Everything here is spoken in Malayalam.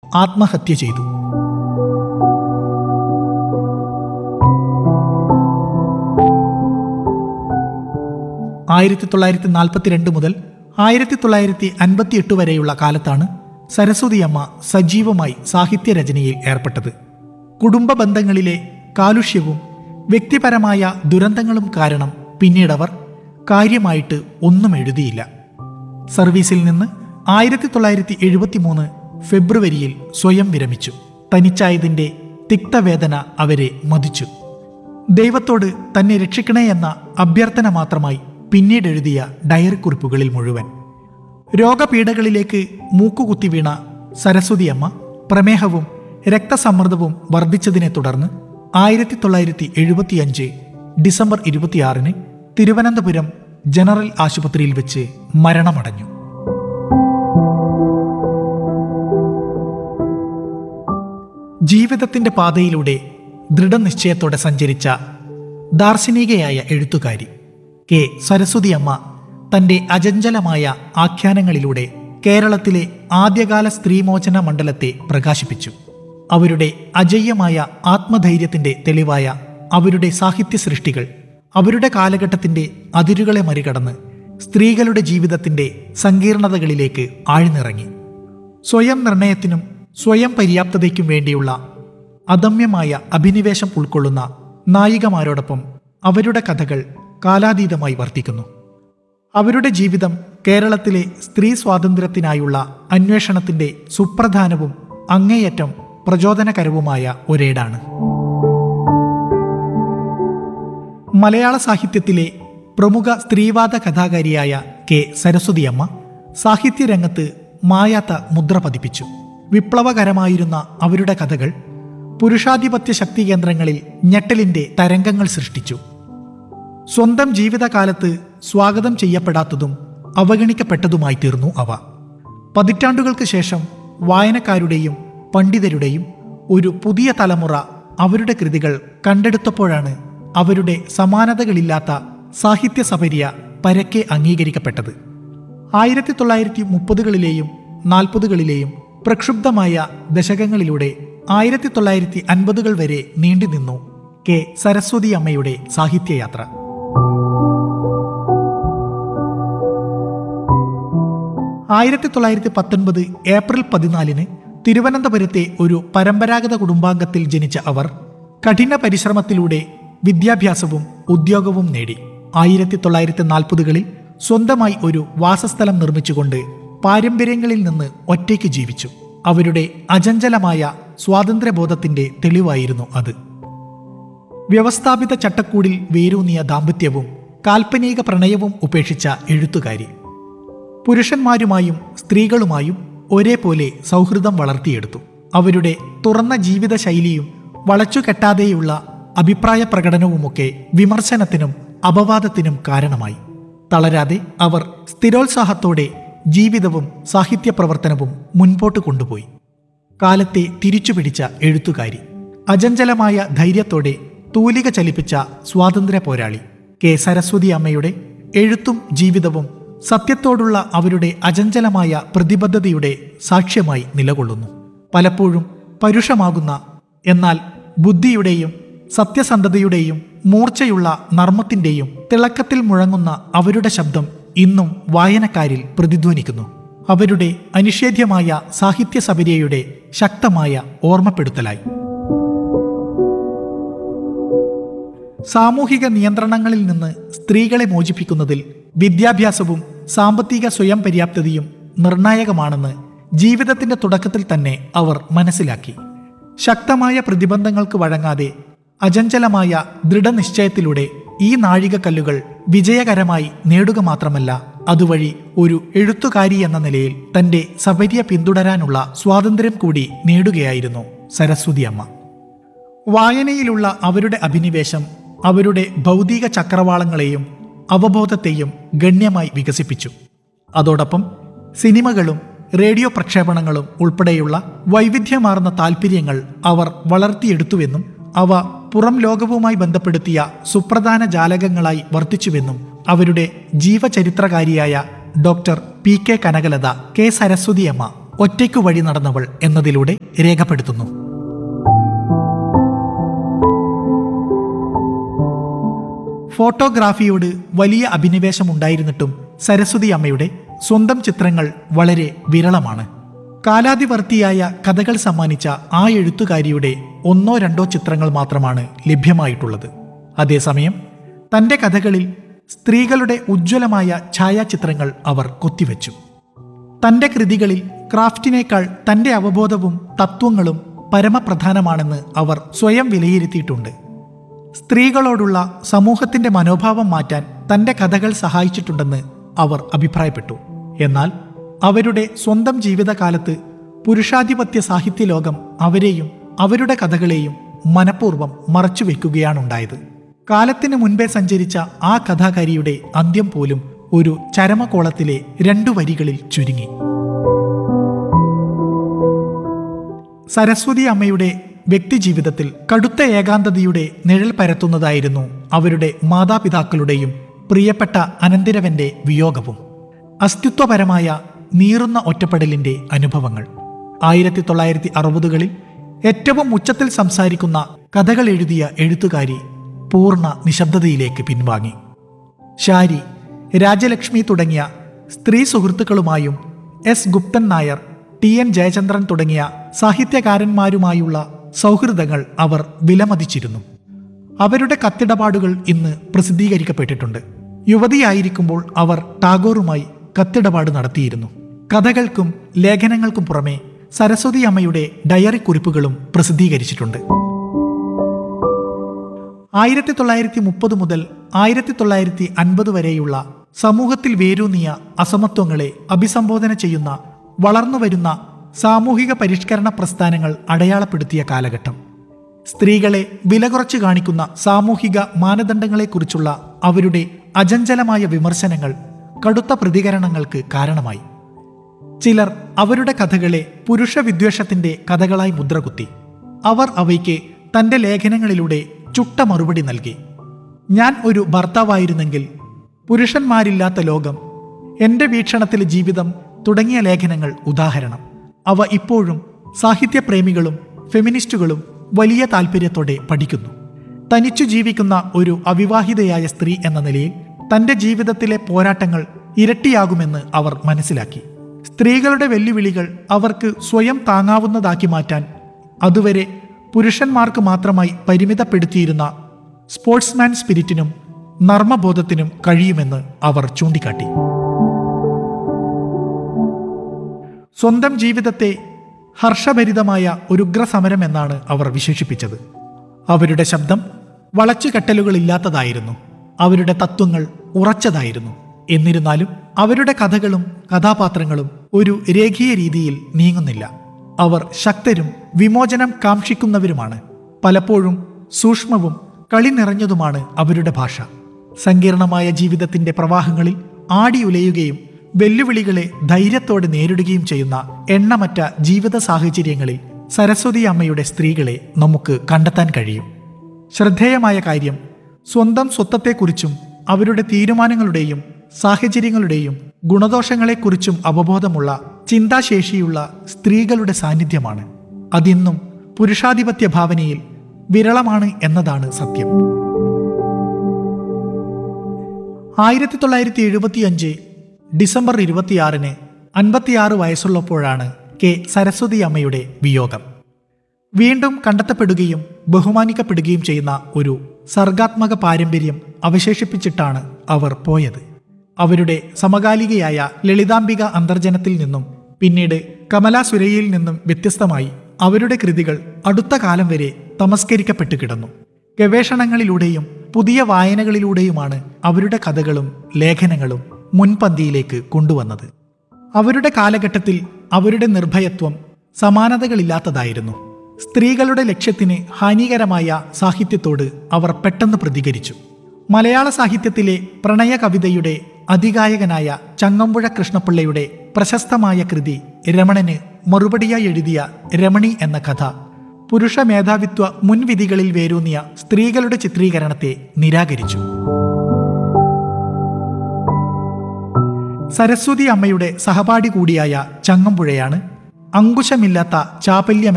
ആത്മഹത്യ ചെയ്തു. ആയിരത്തി 1942 മുതൽ 1958 വരെയുള്ള കാലത്താണ് സരസ്വതിയമ്മ സജീവമായി സാഹിത്യരചനയിൽ ഏർപ്പെട്ടത്. കുടുംബ ബന്ധങ്ങളിലെ കാലുഷ്യവും വ്യക്തിപരമായ ദുരന്തങ്ങളും കാരണം പിന്നീടവർ കാര്യമായിട്ട് ഒന്നും എഴുതിയില്ല. സർവീസിൽ നിന്ന് 1973 ഫെബ്രുവരിയിൽ സ്വയം വിരമിച്ചു. തനിച്ചായതിൻ്റെ തിക്തവേദന അവരെ മതിച്ചു. ദൈവത്തോട് തന്നെ രക്ഷിക്കണേ എന്ന അഭ്യർത്ഥന മാത്രമായി പിന്നീട് എഴുതിയ ഡയറി കുറിപ്പുകളിൽ മുഴുവൻ. രോഗപീഠകളിലേക്ക് മൂക്കുകുത്തി വീണ സരസ്വതിയമ്മ പ്രമേഹവും രക്തസമ്മർദ്ദവും വർദ്ധിച്ചതിനെ തുടർന്ന് 1975 ഡിസംബർ 26 തിരുവനന്തപുരം ജനറൽ ആശുപത്രിയിൽ വെച്ച് മരണമടഞ്ഞു. ജീവിതത്തിന്റെ പാതയിലൂടെ ദൃഢനിശ്ചയത്തോടെ സഞ്ചരിച്ച ദാർശനികയായ എഴുത്തുകാരി കെ സരസ്വതിയമ്മ തന്റെ അചഞ്ചലമായ ആഖ്യാനങ്ങളിലൂടെ കേരളത്തിലെ ആദ്യകാല സ്ത്രീമോചന മണ്ഡലത്തെ പ്രകാശിപ്പിച്ചു. അവരുടെ അജയ്യമായ ആത്മധൈര്യത്തിന്റെ തെളിവായ അവരുടെ സാഹിത്യ സൃഷ്ടികൾ അവരുടെ കാലഘട്ടത്തിന്റെ അതിരുകളെ മറികടന്ന് സ്ത്രീകളുടെ ജീവിതത്തിന്റെ സങ്കീർണതകളിലേക്ക് ആഴ്ന്നിറങ്ങി. സ്വയം നിർണയത്തിനും സ്വയം പര്യാപ്തതയ്ക്കും വേണ്ടിയുള്ള അദമ്യമായ അഭിനിവേശം ഉൾക്കൊള്ളുന്ന നായികമാരോടൊപ്പം അവരുടെ കഥകൾ കാലാതീതമായി വർത്തിക്കുന്നു. അവരുടെ ജീവിതം കേരളത്തിലെ സ്ത്രീ സ്വാതന്ത്ര്യത്തിനായുള്ള അന്വേഷണത്തിന്റെ സുപ്രധാനവും അങ്ങേയറ്റം പ്രചോദനകരവുമായ ഒരേടാണ്. മലയാള സാഹിത്യത്തിലെ പ്രമുഖ സ്ത്രീവാദ കഥാകാരിയായ കെ സരസ്വതിയമ്മ സാഹിത്യരംഗത്ത് മായാത്ത മുദ്ര പതിപ്പിച്ചു. വിപ്ലവകരമായിരുന്ന അവരുടെ കഥകൾ പുരുഷാധിപത്യ ശക്തി കേന്ദ്രങ്ങളിൽ ഞെട്ടലിന്റെ തരംഗങ്ങൾ സൃഷ്ടിച്ചു. സ്വന്തം ജീവിതകാലത്ത് സ്വാഗതം ചെയ്യപ്പെടാത്തതും അവഗണിക്കപ്പെട്ടതുമായി തീർന്നു അവ. പതിറ്റാണ്ടുകൾക്ക് ശേഷം വായനക്കാരുടെയും പണ്ഡിതരുടെയും ഒരു പുതിയ തലമുറ അവരുടെ കൃതികൾ കണ്ടെടുത്തപ്പോഴാണ് അവരുടെ സമാനതകളില്ലാത്ത സാഹിത്യ സപര്യ പരക്കെ അംഗീകരിക്കപ്പെട്ടത്. 1930കളിലെയും 40കളിലെയും പ്രക്ഷുബ്ധമായ ദശകങ്ങളിലൂടെ 1950കൾ വരെ നീണ്ടുനിന്നു കെ സരസ്വതിയമ്മയുടെ സാഹിത്യയാത്ര. ഏപ്രിൽ 14 തിരുവനന്തപുരത്തെ ഒരു പരമ്പരാഗത കുടുംബാംഗത്തിൽ ജനിച്ച അവർ കഠിന പരിശ്രമത്തിലൂടെ വിദ്യാഭ്യാസവും ഉദ്യോഗവും നേടി. 1940കളിൽ സ്വന്തമായി ഒരു വാസസ്ഥലം നിർമ്മിച്ചുകൊണ്ട് പാരമ്പര്യങ്ങളിൽ നിന്ന് ഒറ്റയ്ക്ക് ജീവിച്ചു. അവരുടെ അചഞ്ചലമായ സ്വാതന്ത്ര്യബോധത്തിന്റെ തെളിവായിരുന്നു അത്. വ്യവസ്ഥാപിത ചട്ടക്കൂടിൽ വേരൂന്നിയ ദാമ്പത്യവും കാൽപ്പനിക പ്രണയവും ഉപേക്ഷിച്ച എഴുത്തുകാരി. പുരുഷന്മാരുമായും സ്ത്രീകളുമായും ഒരേപോലെ സൗഹൃദം വളർത്തിയെടുത്തു. അവരുടെ തുറന്ന ജീവിത ശൈലിയും വളച്ചുകെട്ടാതെയുള്ള അഭിപ്രായ പ്രകടനവുമൊക്കെ വിമർശനത്തിനും അപവാദത്തിനും കാരണമായി. തളരാതെ അവർ സ്ഥിരോത്സാഹത്തോടെ ജീവിതവും സാഹിത്യ പ്രവർത്തനവും മുൻപോട്ട് കൊണ്ടുപോയി. കാലത്തെ തിരിച്ചുപിടിച്ച എഴുത്തുകാരി, അചഞ്ചലമായ ധൈര്യത്തോടെ തൂലിക ചലിപ്പിച്ച സ്വാതന്ത്ര്യ പോരാളി. കെ സരസ്വതിയമ്മയുടെ എഴുത്തും ജീവിതവും സത്യത്തോടുള്ള അവരുടെ അചഞ്ചലമായ പ്രതിബദ്ധതയുടെ സാക്ഷ്യമായി നിലകൊള്ളുന്നു. പലപ്പോഴും പരുഷമാകുന്ന എന്നാൽ ബുദ്ധിയുടെയും സത്യസന്ധതയുടെയും മൂർച്ചയുള്ള നർമ്മത്തിന്റെയും തിളക്കത്തിൽ മുഴങ്ങുന്ന അവരുടെ ശബ്ദം ഇന്നും വായനക്കാരിൽ പ്രതിധ്വനിക്കുന്നു. അവരുടെ അനിഷേധ്യമായ സാഹിത്യ സപര്യയുടെ ശക്തമായ ഓർമ്മപ്പെടുത്തലായി. സാമൂഹിക നിയന്ത്രണങ്ങളിൽ നിന്ന് സ്ത്രീകളെ മോചിപ്പിക്കുന്നതിൽ വിദ്യാഭ്യാസവും സാമ്പത്തിക സ്വയം പര്യാപ്തതയും നിർണായകമാണെന്ന് ജീവിതത്തിന്റെ തുടക്കത്തിൽ തന്നെ അവർ മനസ്സിലാക്കി. ശക്തമായ പ്രതിബന്ധങ്ങൾക്ക് വഴങ്ങാതെ അചഞ്ചലമായ ദൃഢനിശ്ചയത്തിലൂടെ ഈ നാഴികക്കല്ലുകൾ വിജയകരമായി നേടുക മാത്രമല്ല, അതുവഴി ഒരു എഴുത്തുകാരി എന്ന നിലയിൽ തന്റെ സപര്യ പിന്തുടരാനുള്ള സ്വാതന്ത്ര്യം കൂടി നേടുകയായിരുന്നു സരസ്വതിയമ്മ. വായനയിലുള്ള അവരുടെ അഭിനിവേശം അവരുടെ ഭൗതിക ചക്രവാളങ്ങളെയും അവബോധത്തെയും ഗണ്യമായി വികസിപ്പിച്ചു. അതോടൊപ്പം സിനിമകളും റേഡിയോ പ്രക്ഷേപണങ്ങളും ഉൾപ്പെടെയുള്ള വൈവിധ്യമാർന്ന താൽപ്പര്യങ്ങൾ അവർ വളർത്തിയെടുത്തുവെന്നും അവ പുറം ലോകവുമായി ബന്ധപ്പെടുത്തിയ സുപ്രധാന ജാലകങ്ങളായി വർത്തിച്ചുവെന്നും അവരുടെ ജീവചരിത്രകാരിയായ doctor P K Kanakalatha K Saraswathiamma ഒറ്റയ്ക്കു വഴി നടന്നവൾ എന്നതിലൂടെ രേഖപ്പെടുത്തുന്നു. ഫോട്ടോഗ്രാഫിയോട് വലിയ അഭിനിവേശമുണ്ടായിരുന്നിട്ടും സരസ്വതി അമ്മയുടെ സ്വന്തം ചിത്രങ്ങൾ വളരെ വിരളമാണ്. കാലാതിവർത്തിയായ കഥകൾ സമ്മാനിച്ച ആ എഴുത്തുകാരിയുടെ 1-2 ചിത്രങ്ങൾ മാത്രമാണ് ലഭ്യമായിട്ടുള്ളത്. അതേസമയം തൻ്റെ കഥകളിൽ സ്ത്രീകളുടെ ഉജ്ജ്വലമായ ഛായാചിത്രങ്ങൾ അവർ കൊത്തിവെച്ചു. തൻ്റെ കൃതികളിൽ ക്രാഫ്റ്റിനേക്കാൾ തൻ്റെ അവബോധവും തത്വങ്ങളും പരമപ്രധാനമാണെന്ന് അവർ സ്വയം വിലയിരുത്തിയിട്ടുണ്ട്. സ്ത്രീകളോടുള്ള സമൂഹത്തിന്റെ മനോഭാവം മാറ്റാൻ തൻ്റെ കഥകൾ സഹായിച്ചിട്ടുണ്ടെന്ന് അവർ അഭിപ്രായപ്പെട്ടു. എന്നാൽ അവരുടെ സ്വന്തം ജീവിതകാലത്ത് പുരുഷാധിപത്യ സാഹിത്യലോകം അവരെയും അവരുടെ കഥകളെയും മനഃപൂർവ്വം മറച്ചുവെക്കുകയാണുണ്ടായത്. കാലത്തിന് മുൻപേ സഞ്ചരിച്ച ആ കഥാകാരിയുടെ അന്ത്യം പോലും ഒരു ചരമകോളത്തിലെ 2 വരികളിൽ ചുരുങ്ങി. സരസ്വതി അമ്മയുടെ വ്യക്തിജീവിതത്തിൽ കടുത്ത ഏകാന്തതയുടെ നിഴൽ പരത്തുന്നതായിരുന്നു അവരുടെ മാതാപിതാക്കളുടെയും പ്രിയപ്പെട്ട അനന്തിരവന്റെ വിയോഗവും. അസ്തിത്വപരമായ നീറുന്ന ഒറ്റപ്പെടലിന്റെ അനുഭവങ്ങൾ. 1960കളിൽ ഏറ്റവും ഉച്ചത്തിൽ സംസാരിക്കുന്ന കഥകൾ എഴുതിയ എഴുത്തുകാരി പൂർണ്ണ നിശബ്ദതയിലേക്ക് പിൻവാങ്ങി. ഷാരി, രാജലക്ഷ്മി തുടങ്ങിയ സ്ത്രീ സുഹൃത്തുക്കളുമായും എസ് ഗുപ്തൻ നായർ, TN ജയചന്ദ്രൻ തുടങ്ങിയ സാഹിത്യകാരന്മാരുമായുള്ള സൗഹൃദങ്ങൾ അവർ വിലമതിച്ചിരുന്നു. അവരുടെ കത്തിടപാടുകൾ ഇന്ന് പ്രസിദ്ധീകരിക്കപ്പെട്ടിട്ടുണ്ട്. യുവതിയായിരിക്കുമ്പോൾ അവർ ടാഗോറുമായി കത്തിടപാട് നടത്തിയിരുന്നു. കഥകൾക്കും ലേഖനങ്ങൾക്കും പുറമെ സരസ്വതി അമ്മയുടെ ഡയറി കുറിപ്പുകളും പ്രസിദ്ധീകരിച്ചിട്ടുണ്ട്. 1930 മുതൽ 1950 വരെയുള്ള സമൂഹത്തിൽ വേരൂന്നിയ അസമത്വങ്ങളെ അഭിസംബോധന ചെയ്യുന്ന വളർന്നുവരുന്ന സാമൂഹിക പരിഷ്കരണ പ്രസ്ഥാനങ്ങൾ അടയാളപ്പെടുത്തിയ കാലഘട്ടം. സ്ത്രീകളെ വില കുറച്ച് കാണിക്കുന്ന സാമൂഹിക മാനദണ്ഡങ്ങളെക്കുറിച്ചുള്ള അവരുടെ അചഞ്ചലമായ വിമർശനങ്ങൾ കടുത്ത പ്രതികരണങ്ങൾക്ക് കാരണമായി. ചിലർ അവരുടെ കഥകളെ പുരുഷ വിദ്വേഷത്തിന്റെ കഥകളായി മുദ്രകുത്തി. അവർ അവയ്ക്ക് തൻ്റെ ലേഖനങ്ങളിലൂടെ ചുട്ട മറുപടി നൽകി. ഞാൻ ഒരു ഭർത്താവായിരുന്നെങ്കിൽ, പുരുഷന്മാരില്ലാത്ത ലോകം, എൻ്റെ വീക്ഷണത്തിലെ ജീവിതം തുടങ്ങിയ ലേഖനങ്ങൾ ഉദാഹരണം. അവ ഇപ്പോഴും സാഹിത്യപ്രേമികളും ഫെമിനിസ്റ്റുകളും വലിയ താല്പര്യത്തോടെ പഠിക്കുന്നു. തനിച്ചു ജീവിക്കുന്ന ഒരു അവിവാഹിതയായ സ്ത്രീ എന്ന നിലയിൽ തൻ്റെ ജീവിതത്തിലെ പോരാട്ടങ്ങൾ ഇരട്ടിയാകുമെന്ന് അവർ മനസ്സിലാക്കി. സ്ത്രീകളുടെ വെല്ലുവിളികൾ അവർക്ക് സ്വയം താങ്ങാവുന്നതാക്കി മാറ്റാൻ അതുവരെ പുരുഷന്മാർക്ക് മാത്രമായി പരിമിതപ്പെടുത്തിയിരുന്ന സ്പോർട്സ്മാൻ സ്പിരിറ്റിനും നർമ്മബോധത്തിനും കഴിയുമെന്ന് അവർ ചൂണ്ടിക്കാട്ടി. സ്വന്തം ജീവിതത്തെ ഹർഷഭരിതമായ ഒരു ഉഗ്രസമരം എന്നാണ് അവർ വിശേഷിപ്പിച്ചത്. അവരുടെ ശബ്ദം വളച്ചുകെട്ടലുകളില്ലാത്തതായിരുന്നു. അവരുടെ തത്വങ്ങൾ ഉറച്ചതായിരുന്നു. എന്നിരുന്നാലും അവരുടെ കഥകളും കഥാപാത്രങ്ങളും ഒരു രേഖീയ രീതിയിൽ നീങ്ങുന്നില്ല. അവർ ശക്തരും വിമോചനം കാക്ഷിക്കുന്നവരുമാണ്. പലപ്പോഴും സൂക്ഷ്മവും കളി നിറഞ്ഞതുമാണ് അവരുടെ ഭാഷ. സങ്കീർണമായ ജീവിതത്തിന്റെ പ്രവാഹങ്ങളിൽ ആടിയുലയുകയും വെല്ലുവിളികളെ ധൈര്യത്തോടെ നേരിടുകയും ചെയ്യുന്ന എണ്ണമറ്റ ജീവിത സാഹചര്യങ്ങളിൽ സരസ്വതി അമ്മയുടെ സ്ത്രീകളെ നമുക്ക് കണ്ടെത്താൻ കഴിയും. ശ്രദ്ധേയമായ കാര്യം, സ്വന്തം സ്വത്വത്തെക്കുറിച്ചും അവരുടെ തീരുമാനങ്ങളുടെയും സാഹചര്യങ്ങളുടെയും ഗുണദോഷങ്ങളെക്കുറിച്ചും അവബോധമുള്ള ചിന്താശേഷിയുള്ള സ്ത്രീകളുടെ സാന്നിധ്യമാണ്. അതിന്നും പുരുഷാധിപത്യ ഭാവനയിൽ വിരളമാണ് എന്നതാണ് സത്യം. 1975 ഡിസംബർ 26-ന് 56 വയസ്സുള്ളപ്പോഴാണ് കെ സരസ്വതി അമ്മയുടെ വിയോഗം. വീണ്ടും കണ്ടെത്തപ്പെടുകയും ബഹുമാനിക്കപ്പെടുകയും ചെയ്യുന്ന ഒരു സർഗാത്മക പാരമ്പര്യം അവശേഷിപ്പിച്ചിട്ടാണ് അവർ പോയത്. അവരുടെ സമകാലികയായ ലളിതാംബിക അന്തർജനത്തിൽ നിന്നും പിന്നീട് കമലാ സുരയ്യയിൽ നിന്നും വ്യത്യസ്തമായി അവരുടെ കൃതികൾ അടുത്ത കാലം വരെ തമസ്കരിക്കപ്പെട്ടു കിടന്നു. ഗവേഷണങ്ങളിലൂടെയും പുതിയ വായനകളിലൂടെയുമാണ് അവരുടെ കഥകളും ലേഖനങ്ങളും മുൻപന്തിയിലേക്ക് കൊണ്ടുവന്നത്. അവരുടെ കാലഘട്ടത്തിൽ അവരുടെ നിർഭയത്വം സമാനതകളില്ലാത്തതായിരുന്നു. സ്ത്രീകളുടെ ലക്ഷ്യത്തിന് ഹാനികരമായ സാഹിത്യത്തോട് അവർ പെട്ടെന്ന് പ്രതികരിച്ചു. മലയാള സാഹിത്യത്തിലെ പ്രണയ കവിതയുടെ അതികായകനായ ചങ്ങമ്പുഴ കൃഷ്ണപിള്ളയുടെ പ്രശസ്തമായ കൃതി രമണന് മറുപടിയായി എഴുതിയ രമണി എന്ന കഥ പുരുഷ മേധാവിത്വ മുൻവിധികളിൽ വേരൂന്നിയ സ്ത്രീകളുടെ ചിത്രീകരണത്തെ നിരാകരിച്ചു. സരസ്വതി അമ്മയുടെ സഹപാഠി കൂടിയായ ചങ്ങമ്പുഴയാണ് അങ്കുശമില്ലാത്ത ചാപല്യം